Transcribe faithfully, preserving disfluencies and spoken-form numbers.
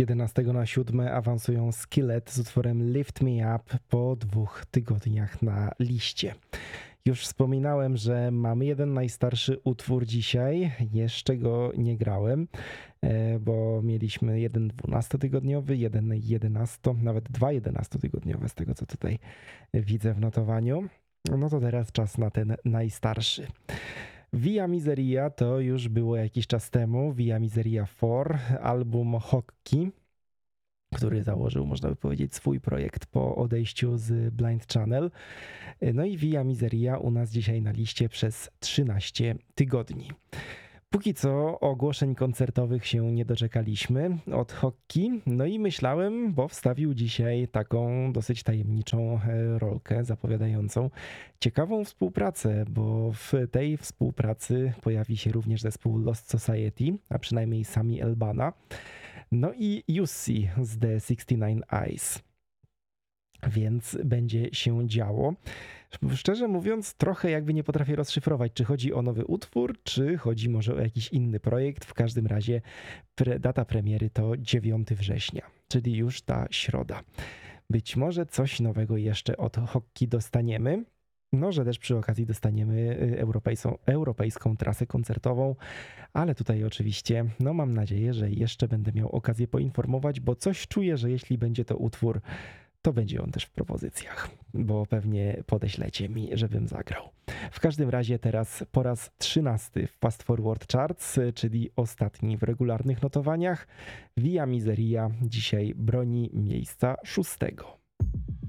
jedenastego na siódme awansują Skillet z utworem Lift Me Up po dwóch tygodniach na liście. Już wspominałem, że mamy jeden najstarszy utwór dzisiaj, jeszcze go nie grałem, bo mieliśmy jeden dwunastotygodniowy, jeden jedenasto, nawet dwa jedenastotygodniowe z tego, co tutaj widzę w notowaniu. No to teraz czas na ten najstarszy. Via Miseria to już było jakiś czas temu, Via Miseria cztery, album Hockey, który założył, można by powiedzieć, swój projekt po odejściu z Blind Channel. No i Via Miseria u nas dzisiaj na liście przez trzynaście tygodni. Póki co ogłoszeń koncertowych się nie doczekaliśmy od Hockey, no i myślałem, bo wstawił dzisiaj taką dosyć tajemniczą rolkę zapowiadającą ciekawą współpracę, bo w tej współpracy pojawi się również zespół Lost Society, a przynajmniej Sami Elbana, no i Jussi z The sixty nine Eyes. Więc będzie się działo. Szczerze mówiąc, trochę jakby nie potrafię rozszyfrować, czy chodzi o nowy utwór, czy chodzi może o jakiś inny projekt. W każdym razie pre, data premiery to dziewiątego września, czyli już ta środa. Być może coś nowego jeszcze od Hockey dostaniemy. No, że też przy okazji dostaniemy europejską, europejską trasę koncertową, ale tutaj oczywiście, no mam nadzieję, że jeszcze będę miał okazję poinformować, bo coś czuję, że jeśli będzie to utwór, to będzie on też w propozycjach, bo pewnie podeślecie mi, żebym zagrał. W każdym razie teraz po raz trzynasty w Fast Forward Charts, czyli ostatni w regularnych notowaniach, Via Miseria dzisiaj broni miejsca szóstego.